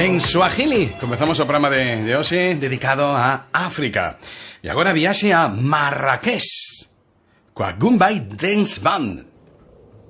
En Swahili comezamos o programa de hoxe dedicado a África. E agora viaxe a Marrakech coa Goombay Dance Band.